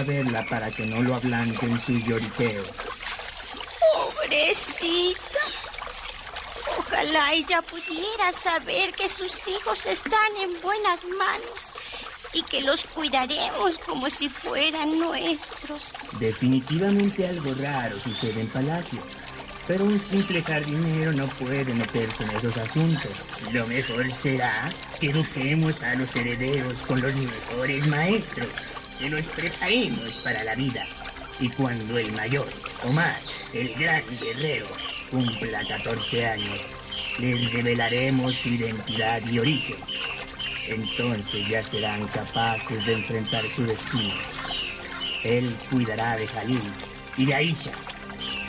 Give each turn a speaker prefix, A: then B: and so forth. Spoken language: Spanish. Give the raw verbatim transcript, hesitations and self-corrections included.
A: verla para que no lo ablanquen sus lloriqueos.
B: Pobrecita. Ojalá ella pudiera saber que sus hijos están en buenas manos y que los cuidaremos como si fueran nuestros.
A: Definitivamente algo raro sucede en Palacio, pero un simple jardinero no puede meterse en esos asuntos. Lo mejor será que eduquemos a los herederos con los mejores maestros, que los preparemos para la vida. Y cuando el mayor, Omar, el gran guerrero, cumpla catorce años, les revelaremos su identidad y origen. Entonces ya serán capaces de enfrentar su destino. Él cuidará de Jalil y de Aisha,